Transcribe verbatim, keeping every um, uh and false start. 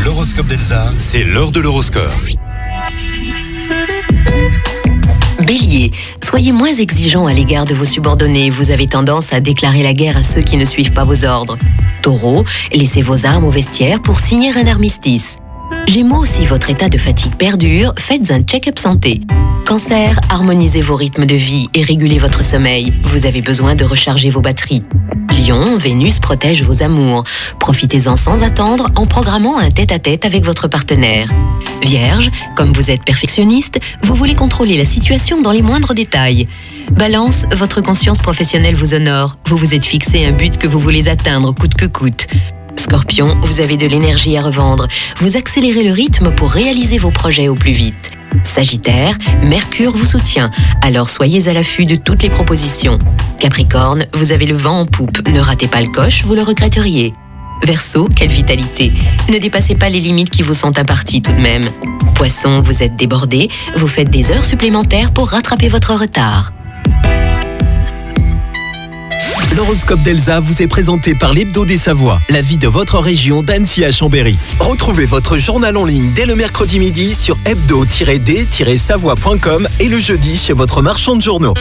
L'horoscope d'Elsa, c'est l'heure de l'horoscope. Bélier, soyez moins exigeant à l'égard de vos subordonnés. Vous avez tendance à déclarer la guerre à ceux qui ne suivent pas vos ordres. Taureau, laissez vos armes au vestiaire pour signer un armistice. Gémeaux, si votre état de fatigue perdure, faites un check-up santé. Cancer, harmonisez vos rythmes de vie et régulez votre sommeil. Vous avez besoin de recharger vos batteries. Lion, Vénus protège vos amours. Profitez-en sans attendre en programmant un tête-à-tête avec votre partenaire. Vierge, comme vous êtes perfectionniste, vous voulez contrôler la situation dans les moindres détails. Balance, votre conscience professionnelle vous honore. Vous vous êtes fixé un but que vous voulez atteindre coûte que coûte. Scorpion, vous avez de l'énergie à revendre. Vous accélérez le rythme pour réaliser vos projets au plus vite. Sagittaire, Mercure vous soutient, alors soyez à l'affût de toutes les propositions. Capricorne, vous avez le vent en poupe, ne ratez pas le coche, vous le regretteriez. Verseau, quelle vitalité. Ne dépassez pas les limites qui vous sont imparties tout de même. Poisson, vous êtes débordé, vous faites des heures supplémentaires pour rattraper votre retard. L'horoscope d'Elsa vous est présenté par l'Hebdo des Savoies, la vie de votre région d'Annecy à Chambéry. Retrouvez votre journal en ligne dès le mercredi midi sur hebdo tiret d tiret savoie point com et le jeudi chez votre marchand de journaux.